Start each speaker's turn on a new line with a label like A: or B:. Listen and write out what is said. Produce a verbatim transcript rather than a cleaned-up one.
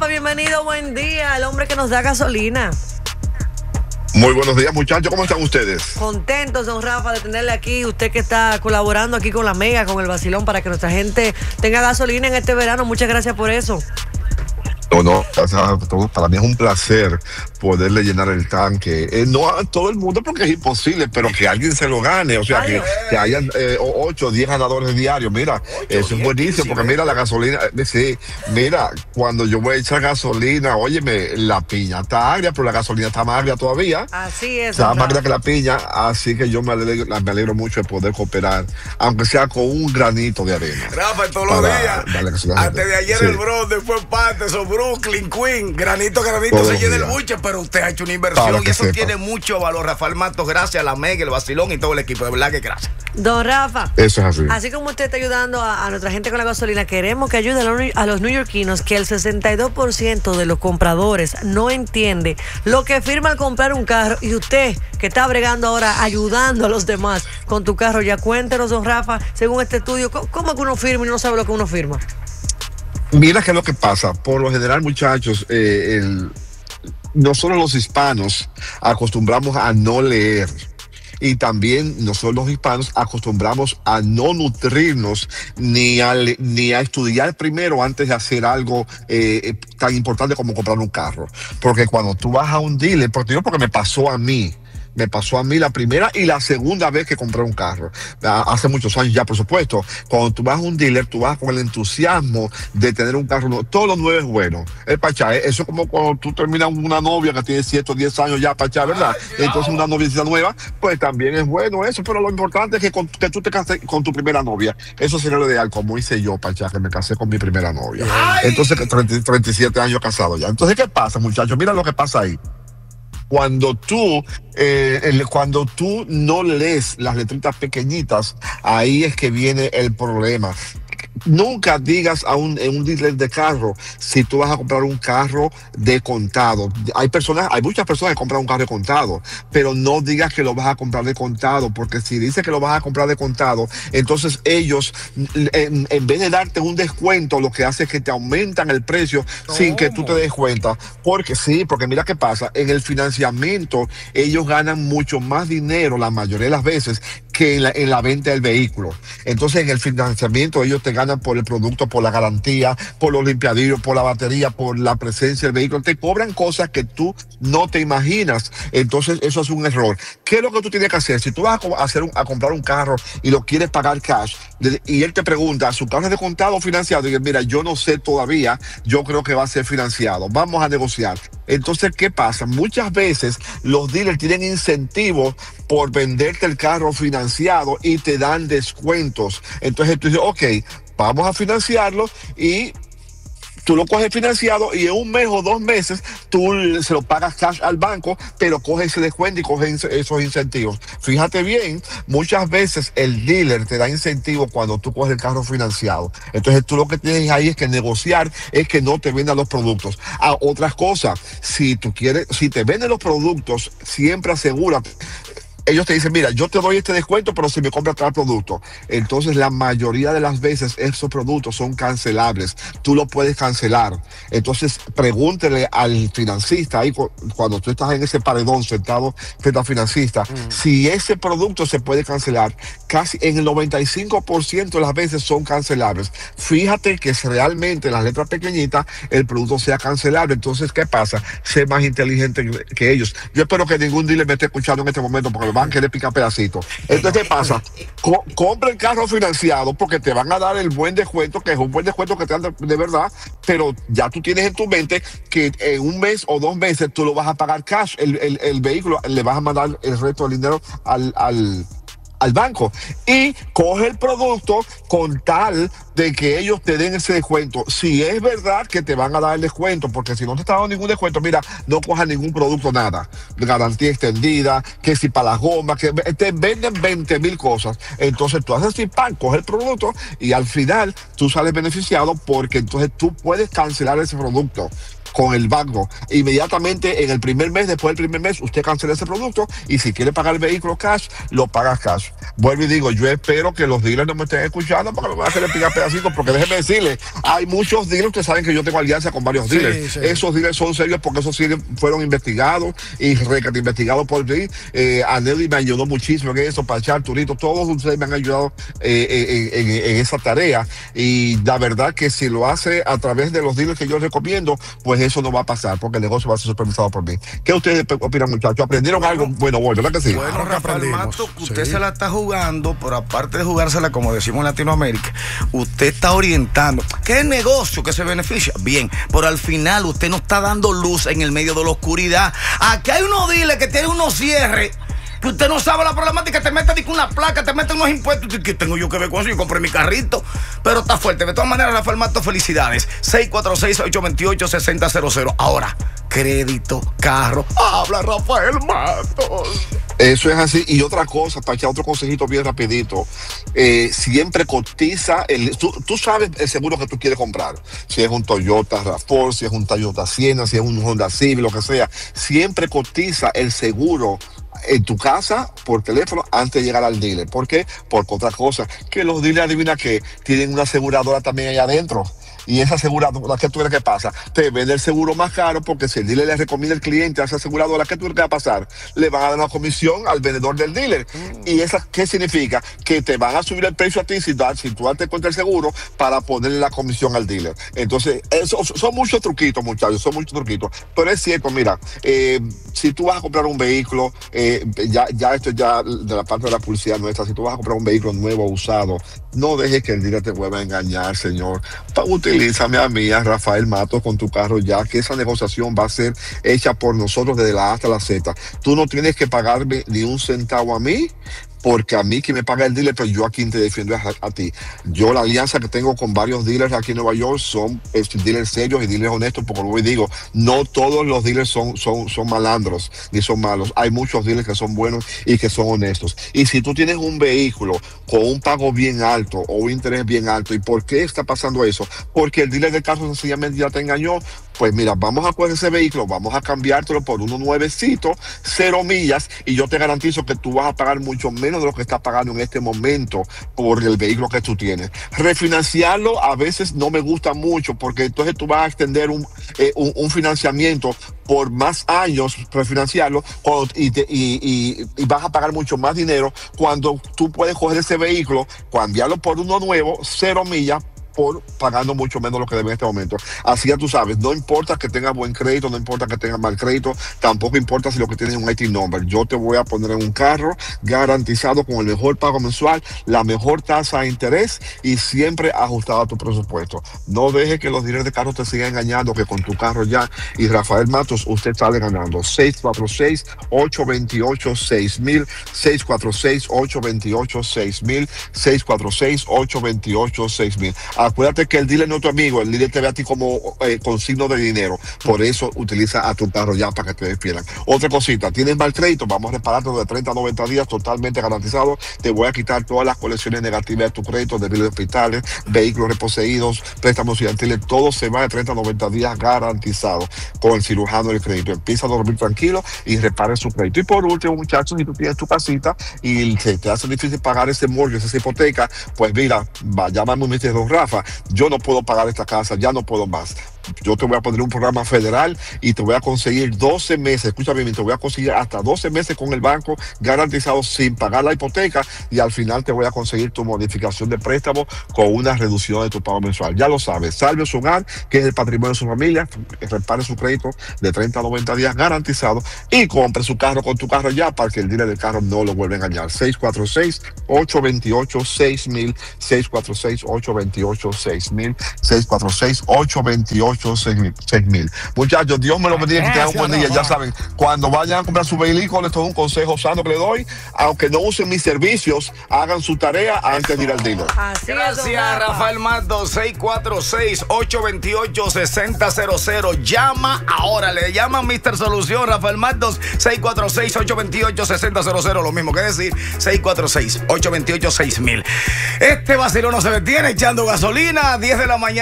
A: bienvenido, buen día, el hombre que nos da gasolina.
B: Muy buenos días, muchachos, ¿cómo están ustedes?
A: Contentos, don Rafa, de tenerle aquí, usted que está colaborando aquí con la Mega, con el vacilón, para que nuestra gente tenga gasolina en este verano. Muchas gracias por eso.
B: No, no, para mí es un placer poderle llenar el tanque. Eh, no a todo el mundo porque es imposible, pero que alguien se lo gane. O sea, que, que hayan eh, ocho o diez ganadores diarios. Mira, eso es buenísimo porque mira la gasolina. Eh, sí, mira, cuando yo voy a echar gasolina, óyeme, la piña está agria, pero la gasolina está más agria todavía.
A: Así es.
B: Está más agria que la piña, así que yo me alegro, me alegro mucho de poder cooperar, aunque sea con un granito de arena.
C: Rafa, todos los días. Antes de ayer sí. El Bronx, después parte, sobre Brooklyn, Queen, granito, granito, todo se llena el buche, pero usted ha hecho una inversión y eso sepa. Tiene mucho valor. Rafael Matos, gracias a la Mega, el vacilón y todo el equipo, de verdad que gracias.
A: Don Rafa,
B: eso es así.
A: Así como usted está ayudando a, a nuestra gente con la gasolina, queremos que ayude a los, a los neoyorquinos, que el sesenta y dos por ciento de los compradores no entiende lo que firma al comprar un carro, y usted que está bregando ahora ayudando a los demás con tu carro, ya cuéntenos, don Rafa, según este estudio, ¿cómo, cómo que uno firma y no sabe lo que uno firma?
B: Mira qué es lo que pasa. Por lo general, muchachos, eh, el, nosotros los hispanos acostumbramos a no leer. Y también nosotros los hispanos acostumbramos a no nutrirnos ni a, ni a estudiar primero antes de hacer algo eh, tan importante como comprar un carro. Porque cuando tú vas a un dealer, porque yo porque me pasó a mí, me pasó a mí la primera y la segunda vez que compré un carro. Hace muchos años ya, por supuesto. Cuando tú vas a un dealer, tú vas con el entusiasmo de tener un carro nuevo. Todo lo nuevo es bueno. Es pachá, ¿eh? Eso es como cuando tú terminas una novia que tiene siete o diez años ya, pachá, ¿verdad? Entonces una noviecita nueva, pues también es bueno eso. Pero lo importante es que, con, que tú te cases con tu primera novia. Eso sería lo ideal, como hice yo, pachá, que me casé con mi primera novia. Entonces, treinta, treinta y siete años casado ya. Entonces, ¿qué pasa, muchachos? Mira lo que pasa ahí. Cuando tú, eh, el, cuando tú no lees las letritas pequeñitas, ahí es que viene el problema. Nunca digas a un, un dealer de carro si tú vas a comprar un carro de contado. Hay personas, hay muchas personas que compran un carro de contado, pero no digas que lo vas a comprar de contado, porque si dices que lo vas a comprar de contado, entonces ellos, en, en vez de darte un descuento, lo que hace es que te aumentan el precio oh. sin que tú te des cuenta. Porque sí, porque mira qué pasa, en el financiamiento ellos ganan mucho más dinero la mayoría de las veces que en la, en la venta del vehículo. Entonces en el financiamiento ellos te ganan por el producto, por la garantía, por los limpiadillos, por la batería, por la presencia del vehículo. Te cobran cosas que tú no te imaginas. Entonces eso es un error. ¿Qué es lo que tú tienes que hacer? Si tú vas a, hacer un, a comprar un carro y lo quieres pagar cash, y él te pregunta, ¿su carro es de contado o financiado? Y dice, mira, yo no sé todavía, yo creo que va a ser financiado. Vamos a negociar. Entonces, ¿qué pasa? Muchas veces los dealers tienen incentivos por venderte el carro financiado y te dan descuentos. Entonces tú dices, ok, vamos a financiarlo y tú lo coges financiado y en un mes o dos meses tú se lo pagas cash al banco, pero coges ese descuento y coges esos incentivos. Fíjate bien, muchas veces el dealer te da incentivos cuando tú coges el carro financiado. Entonces tú lo que tienes ahí es que negociar, es que no te vendan los productos. Ah, otras cosas, si tú quieres, si te venden los productos, siempre asegúrate. Ellos te dicen, mira, yo te doy este descuento, pero si me compras tal producto. Entonces, la mayoría de las veces esos productos son cancelables. Tú lo puedes cancelar. Entonces, pregúntele al financista, ahí cuando tú estás en ese paredón sentado frente al financista, mm. si ese producto se puede cancelar. Casi en el noventa y cinco por ciento de las veces son cancelables. Fíjate que si realmente en las letras pequeñitas el producto sea cancelable. Entonces, ¿qué pasa? Sé más inteligente que ellos. Yo espero que ningún dealer me esté escuchando en este momento, porque van a querer picar pedacitos. Entonces, ¿qué pasa? Co compra el carro financiado porque te van a dar el buen descuento, que es un buen descuento que te dan de, de verdad, pero ya tú tienes en tu mente que en un mes o dos meses tú lo vas a pagar cash, el, el, el vehículo, le vas a mandar el resto del dinero al, al al banco y coge el producto con tal de que ellos te den ese descuento. Si es verdad que te van a dar el descuento, porque si no te está dando ningún descuento, mira, no cojas ningún producto, nada. Garantía extendida, que si para las gomas, que te venden veinte mil cosas. Entonces tú haces así, pan, coge el producto y al final tú sales beneficiado porque entonces tú puedes cancelar ese producto con el banco. Inmediatamente en el primer mes, después del primer mes, usted cancela ese producto y si quiere pagar el vehículo cash, lo paga cash. vuelvo y digo, yo espero que los dealers no me estén escuchando porque me van a hacer picar pedacitos, porque déjenme decirle, hay muchos dealers que saben que yo tengo alianza con varios dealers. Sí, sí. Esos dealers son serios porque esos dealers fueron investigados y recat investigados por mí. Eh, a Nelly me ayudó muchísimo en eso, para echar turito, todos ustedes me han ayudado eh, en, en, en esa tarea, y la verdad que si lo hace a través de los dealers que yo recomiendo, pues eso no va a pasar, porque el negocio va a ser supervisado por mí. ¿Qué ustedes opinan, muchachos? ¿Aprendieron bueno, algo? Bueno, bueno, ¿verdad que sí?
C: Bueno, Rafael Mato, usted sí. se la está jugando, pero aparte de jugársela, como decimos en Latinoamérica, usted está orientando. ¿Qué negocio que se beneficia? Bien, pero al final usted no está dando luz en el medio de la oscuridad. Aquí hay unos dealers que tienen unos cierres que usted no sabe la problemática, te mete una placa, te mete unos impuestos. ¿Qué tengo yo que ver con eso? Yo compré mi carrito, pero está fuerte. De todas maneras, Rafael Mato, felicidades. seis cuatro seis, ocho dos ocho, seis cero cero cero. Ahora, crédito, carro. Habla Rafael Matos.
B: Eso es así. Y otra cosa, para echar otro consejito bien rapidito, eh, siempre cotiza, el, tú, tú sabes el seguro que tú quieres comprar, si es un Toyota RAV cuatro, si es un Toyota Sienna, si es un Honda Civic, lo que sea, siempre cotiza el seguro en tu casa por teléfono antes de llegar al dealer. ¿Por qué? Porque otra cosa, que los dealers, adivina que tienen una aseguradora también allá adentro. Y esa aseguradora, ¿qué tú crees que pasa? Te vende el seguro más caro, porque si el dealer le recomienda al cliente a esa aseguradora, ¿qué tú crees que va a pasar? Le van a dar una comisión al vendedor del dealer. Mm. ¿Y esa qué significa? Que te van a subir el precio a ti si, si tú darte cuenta el seguro, para ponerle la comisión al dealer. Entonces, eso, son muchos truquitos, muchachos, son muchos truquitos. Pero es cierto, mira, eh, si tú vas a comprar un vehículo, eh, ya, ya esto es ya de la parte de la publicidad nuestra, si tú vas a comprar un vehículo nuevo o usado, no dejes que el dealer te vuelva a engañar, señor. Utilízame a mí, a Rafael Matos, con tu carro ya, que esa negociación va a ser hecha por nosotros desde la A hasta la Z. Tú no tienes que pagarme ni un centavo a mí, porque a mí que me paga el dealer, pero yo a quien te defiendo es a, a ti. Yo la alianza que tengo con varios dealers aquí en Nueva York son es, dealers serios y dealers honestos, porque como digo, no todos los dealers son, son, son malandros ni son malos. Hay muchos dealers que son buenos y que son honestos. Y si tú tienes un vehículo con un pago bien alto o un interés bien alto, ¿y por qué está pasando eso? Porque el dealer del carro sencillamente ya te engañó. Pues mira, vamos a coger ese vehículo, vamos a cambiártelo por uno nuevecito, cero millas, y yo te garantizo que tú vas a pagar mucho menos de lo que estás pagando en este momento por el vehículo que tú tienes. Refinanciarlo a veces no me gusta mucho, porque entonces tú vas a extender un, eh, un, un financiamiento por más años, refinanciarlo, cuando, y, te, y, y, y vas a pagar mucho más dinero, cuando tú puedes coger ese vehículo, cambiarlo por uno nuevo, cero millas, por pagando mucho menos lo que debe en este momento. Así ya tú sabes, no importa que tenga buen crédito, no importa que tenga mal crédito, tampoco importa si lo que tienes es un I T number. Yo te voy a poner en un carro garantizado con el mejor pago mensual, la mejor tasa de interés y siempre ajustado a tu presupuesto. No dejes que los dealers de carro te sigan engañando, que con tu carro ya y Rafael Matos usted sale ganando. seis cuatro seis, ocho dos ocho, seis mil, seis cuatro seis, ocho dos ocho, seis mil, seis cuatro seis, ocho dos ocho, seis mil. Acuérdate que el dealer no es tu amigo, el dealer te ve a ti como eh, con signo de dinero. Por eso utiliza a tu carro ya para que te despiedan. Otra cosita, ¿tienes mal crédito? Vamos a repararte de treinta a noventa días totalmente garantizado. Te voy a quitar todas las colecciones negativas de tu crédito, de biles de hospitales, vehículos reposeídos, préstamos estudiantiles, todo se va de treinta a noventa días garantizado con el cirujano del crédito. Empieza a dormir tranquilo y repare su crédito. Y por último, muchachos, si tú tienes tu casita y se te hace difícil pagar ese mortgage, esa hipoteca, pues mira, va, llámame a mister Don Rafa. Yo no puedo pagar esta casa, ya no puedo más. Yo te voy a poner un programa federal y te voy a conseguir doce meses, escúchame bien, te voy a conseguir hasta doce meses con el banco garantizado sin pagar la hipoteca, y al final te voy a conseguir tu modificación de préstamo con una reducción de tu pago mensual. Ya lo sabes, salve su hogar, que es el patrimonio de su familia, repare su crédito de treinta a noventa días garantizado y compre su carro con tu carro ya, para que el dealer del carro no lo vuelva a engañar. seis cuatro seis, ocho dos ocho, seis mil, seis cuatro seis, ocho dos ocho, seis mil, seis cuatro seis, ocho dos ocho, seis mil. Muchachos, Dios me lo bendiga, que tengan un buen día. Ya saben, cuando vayan a comprar su vehículo, esto es un consejo sano que le doy. Aunque no usen mis servicios, hagan su tarea antes de ir al dealer.
C: Gracias, Rafael Matos. Seis cuatro seis, ocho dos ocho, seis cero cero cero. Llama ahora, le llaman mister Solución, Rafael Matos. Seis cuatro seis, ocho dos ocho, seis cero cero cero. Lo mismo que decir, seis cuatro seis, ocho dos ocho, seis mil. Este vacilón no se detiene, echando gasolina, diez de la mañana.